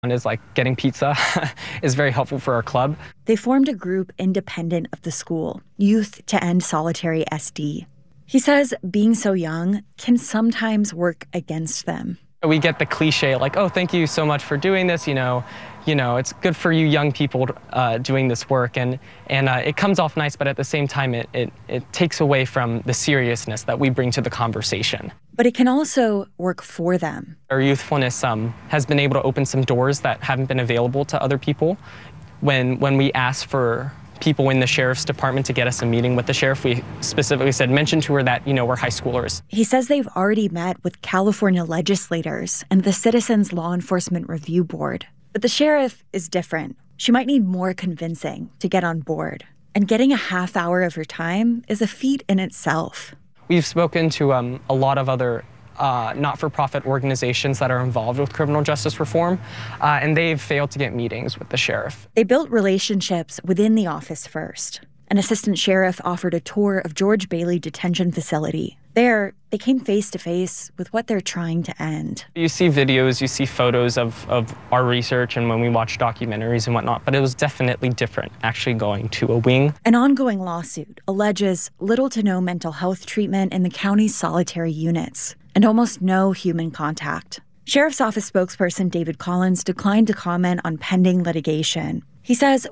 And is like getting pizza is very helpful for our club. They formed a group independent of the school, Youth to End Solitary SD. He says being so young can sometimes work against them. We get the cliche like, oh, thank you so much for doing this. You know, it's good for you young people doing this work. And it comes off nice, but at the same time, it takes away from the seriousness that we bring to the conversation. But it can also work for them. Our youthfulness has been able to open some doors that haven't been available to other people. When we asked for people in the sheriff's department to get us a meeting with the sheriff, we specifically said, mention to her that, we're high schoolers. He says they've already met with California legislators and the Citizens Law Enforcement Review Board. But the sheriff is different. She might need more convincing to get on board. And getting a half hour of her time is a feat in itself. We've spoken to a lot of other not-for-profit organizations that are involved with criminal justice reform, and they've failed to get meetings with the sheriff. They built relationships within the office first. An assistant sheriff offered a tour of George Bailey Detention Facility. There, they came face-to-face with what they're trying to end. You see videos, you see photos of our research and when we watch documentaries and whatnot, but it was definitely different actually going to a wing. An ongoing lawsuit alleges little to no mental health treatment in the county's solitary units and almost no human contact. Sheriff's Office spokesperson David Collins declined to comment on pending litigation. He says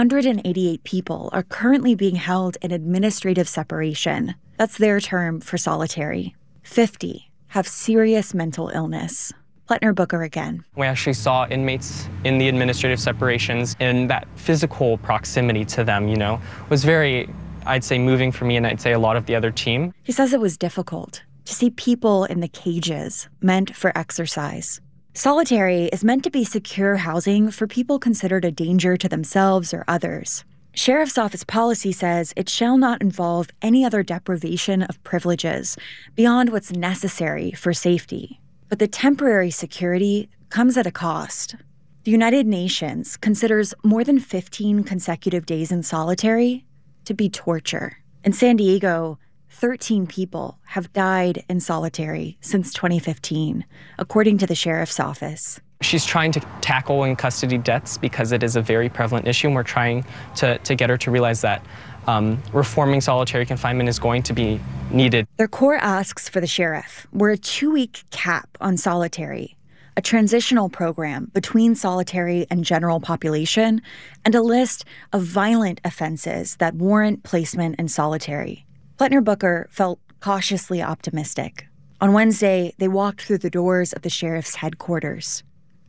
188 people are currently being held in administrative separation. That's their term for solitary. 50 have serious mental illness. Pletner Booker again. We actually saw inmates in the administrative separations, and that physical proximity to them, was very, I'd say, moving for me, and I'd say a lot of the other team. He says it was difficult to see people in the cages meant for exercise. Solitary is meant to be secure housing for people considered a danger to themselves or others. Sheriff's Office policy says it shall not involve any other deprivation of privileges beyond what's necessary for safety. But the temporary security comes at a cost. The United Nations considers more than 15 consecutive days in solitary to be torture. In San Diego, 13 people have died in solitary since 2015, according to the sheriff's office. She's trying to tackle in custody deaths because it is a very prevalent issue, and we're trying to get her to realize that reforming solitary confinement is going to be needed. Their core asks for the sheriff were a 2-week cap on solitary, a transitional program between solitary and general population, and a list of violent offenses that warrant placement in solitary. Pletner Booker felt cautiously optimistic. On Wednesday, they walked through the doors of the sheriff's headquarters.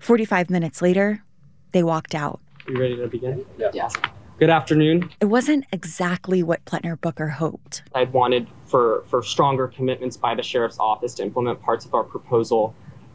45 minutes later, they walked out. Are you ready to begin? Yeah. Yes. Good afternoon. It wasn't exactly what Pletner Booker hoped. I'd wanted for stronger commitments by the sheriff's office to implement parts of our proposal.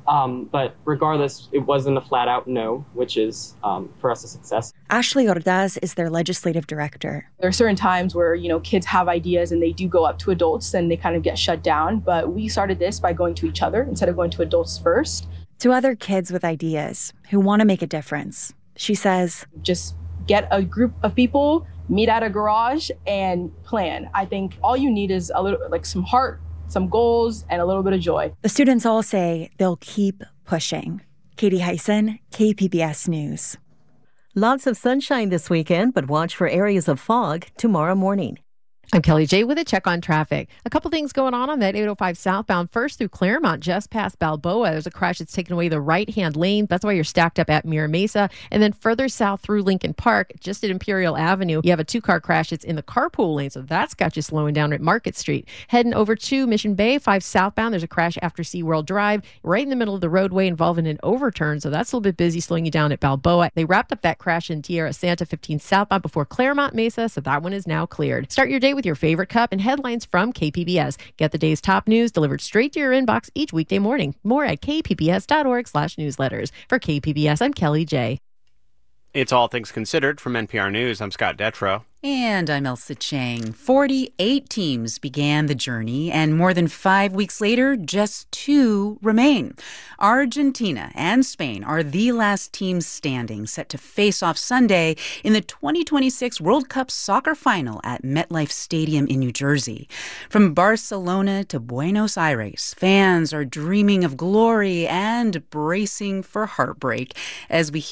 But regardless, it wasn't a flat-out no, which is, for us, a success. Ashley Ordaz is their legislative director. There are certain times where, kids have ideas and they do go up to adults and they kind of get shut down. But we started this by going to each other instead of going to adults first. To other kids with ideas who want to make a difference, she says, just get a group of people, meet at a garage, and plan. I think all you need is a little, some heart, some goals, and a little bit of joy. The students all say they'll keep pushing. Katie Hyson, KPBS News. Lots of sunshine this weekend, but watch for areas of fog tomorrow morning. I'm Kelly J with a check on traffic. A couple things going on that 805 southbound. First through Claremont, just past Balboa. There's a crash that's taken away the right-hand lane. That's why you're stacked up at Mira Mesa. And then further south through Lincoln Park, just at Imperial Avenue, you have a 2-car crash. It's in the carpool lane, so that's got you slowing down at Market Street. Heading over to Mission Bay, 5 southbound, there's a crash after SeaWorld Drive, right in the middle of the roadway involving an overturn, so that's a little bit busy, slowing you down at Balboa. They wrapped up that crash in Tierra Santa 15 southbound before Claremont Mesa, so that one is now cleared. Start your day with your favorite cup and headlines from KPBS. Get the day's top news delivered straight to your inbox each weekday morning. More at kpbs.org/newsletters. For KPBS, I'm Kelly J. It's All Things Considered from NPR News. I'm Scott Detrow. And I'm Elsa Chang. 48 teams began the journey, and more than 5 weeks later, just 2 remain. Argentina and Spain are the last teams standing, set to face off Sunday in the 2026 World Cup soccer final at MetLife Stadium in New Jersey. From Barcelona to Buenos Aires, fans are dreaming of glory and bracing for heartbreak as we